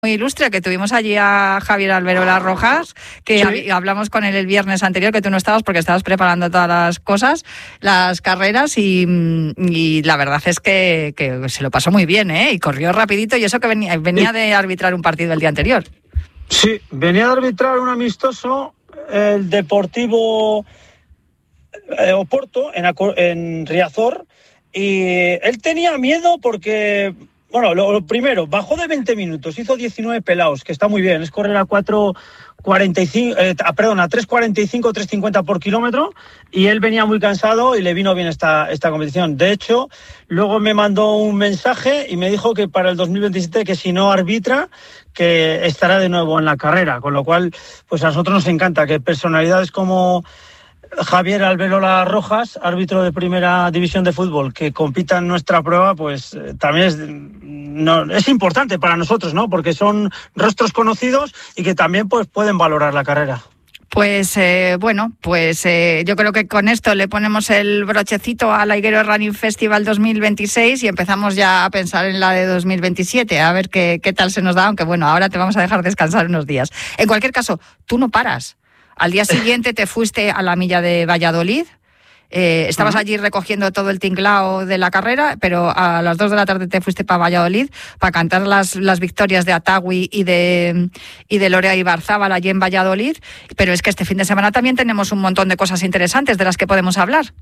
muy ilustre, que tuvimos allí a Javier Alberola Rojas, que sí. Hablamos con él el viernes anterior, que tú no estabas porque estabas preparando todas las cosas, las carreras, y la verdad es que se lo pasó muy bien, y corrió rapidito, y eso que venía de arbitrar un partido el día anterior. Sí, venía de arbitrar un amistoso, el Deportivo Oporto, en Riazor, y él tenía miedo porque... Bueno, lo primero, bajó de 20 minutos, hizo 19 pelaos, que está muy bien, es correr a 3.45, 3.50 por kilómetro, y él venía muy cansado y le vino bien esta competición. De hecho, luego me mandó un mensaje y me dijo que para el 2027, que si no arbitra, que estará de nuevo en la carrera, con lo cual, pues a nosotros nos encanta que personalidades como Javier Alberola Rojas, árbitro de primera división de fútbol, que compita en nuestra prueba, pues también es importante para nosotros, ¿no? Porque son rostros conocidos y que también pues pueden valorar la carrera. Pues yo creo que con esto le ponemos el brochecito al Higuero Running Festival 2026 y empezamos ya a pensar en la de 2027, a ver qué tal se nos da, aunque bueno, ahora te vamos a dejar descansar unos días. En cualquier caso, tú no paras. Al día siguiente te fuiste a la milla de Valladolid, estabas allí recogiendo todo el tinglao de la carrera, pero a las 2 de la tarde te fuiste para Valladolid para cantar las victorias de Atagui y de Lorea Ibarzábal allí en Valladolid. Pero es que este fin de semana también tenemos un montón de cosas interesantes de las que podemos hablar.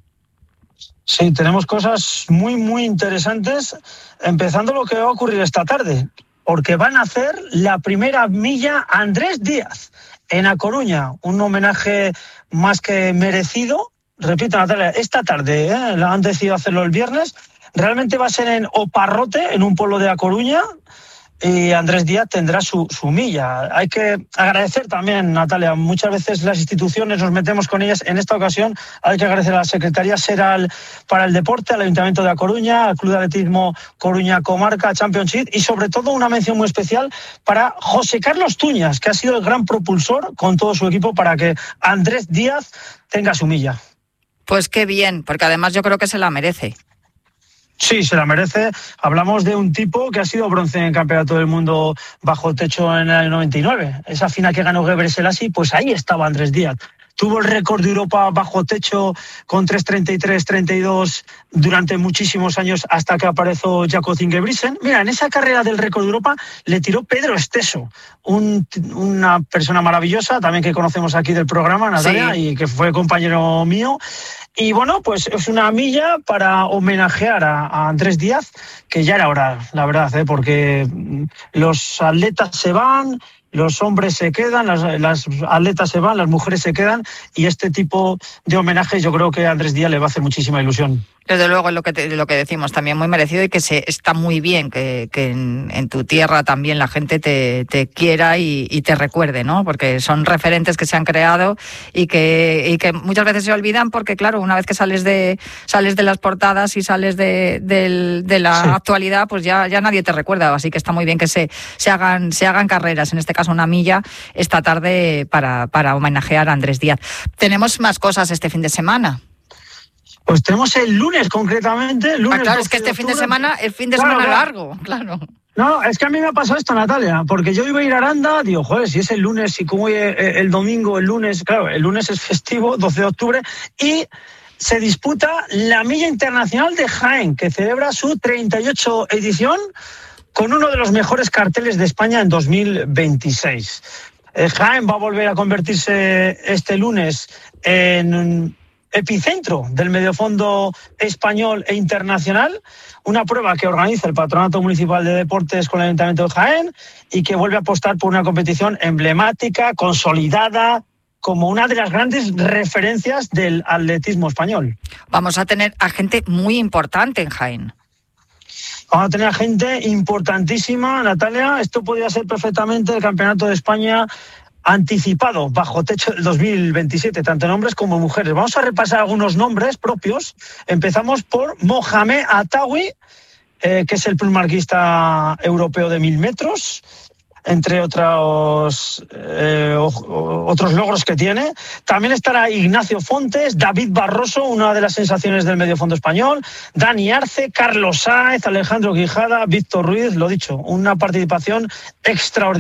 Sí, tenemos cosas muy, muy interesantes, empezando lo que va a ocurrir esta tarde, porque van a hacer la primera milla a Andrés Díaz en A Coruña, un homenaje más que merecido. Repito, Natalia, esta tarde, han decidido hacerlo el viernes, realmente va a ser en Oparrote, en un pueblo de A Coruña, y Andrés Díaz tendrá su milla. Hay que agradecer también, Natalia, muchas veces las instituciones nos metemos con ellas. En esta ocasión hay que agradecer a la Secretaría Seral para el Deporte, al Ayuntamiento de A Coruña, al Club de Atletismo Coruña Comarca Championship, y sobre todo una mención muy especial para José Carlos Tuñas, que ha sido el gran propulsor con todo su equipo para que Andrés Díaz tenga su milla. Pues qué bien, porque además yo creo que se la merece. Sí, se la merece. Hablamos de un tipo que ha sido bronce en el Campeonato del Mundo bajo techo en el año 99. Esa final que ganó Gebre Selassie, pues ahí estaba Andrés Díaz. Tuvo el récord de Europa bajo techo con 3.33-32 durante muchísimos años hasta que apareció Jakob Ingebrigtsen. Mira, en esa carrera del récord de Europa le tiró Pedro Esteso, una persona maravillosa, también que conocemos aquí del programa, Natalia, sí, y que fue compañero mío. Y bueno, pues es una milla para homenajear a Andrés Díaz, que ya era hora, la verdad, porque los atletas se van, los hombres se quedan, las atletas se van, las mujeres se quedan, y este tipo de homenaje yo creo que a Andrés Díaz le va a hacer muchísima ilusión. Desde luego, lo que decimos, también muy merecido, y que está muy bien que en tu tierra también la gente te quiera y te recuerde, ¿no? Porque son referentes que se han creado y que muchas veces se olvidan porque, claro, una vez que sales de las portadas y sales de la actualidad, pues ya nadie te recuerda. Así que está muy bien que se hagan carreras, en este caso una milla, esta tarde para homenajear a Andrés Díaz. Tenemos más cosas este fin de semana. Pues tenemos el lunes, concretamente. Claro, es que el fin de semana largo, claro. No, es que a mí me ha pasado esto, Natalia, porque yo iba a ir a Aranda, digo, joder, si es el lunes y como el domingo, el lunes es festivo, 12 de octubre, y se disputa la Milla Internacional de Jaén, que celebra su 38 edición con uno de los mejores carteles de España en 2026. Jaén va a volver a convertirse este lunes en un epicentro del mediofondo español e internacional, una prueba que organiza el Patronato Municipal de Deportes con el Ayuntamiento de Jaén y que vuelve a apostar por una competición emblemática, consolidada, como una de las grandes referencias del atletismo español. Vamos a tener a gente muy importante en Jaén. Vamos a tener a gente importantísima, Natalia. Esto podría ser perfectamente el Campeonato de España anticipado bajo techo del 2027, tanto en hombres como en mujeres. Vamos a repasar algunos nombres propios. Empezamos por Mohamed Atagui, que es el plusmarquista europeo de 1000 metros. entre otros logros que tiene. También estará Ignacio Fontes, David Barroso, una de las sensaciones del mediofondo español, Dani Arce, Carlos Sáez, Alejandro Quijada, Víctor Ruiz, lo dicho, una participación extraordinaria.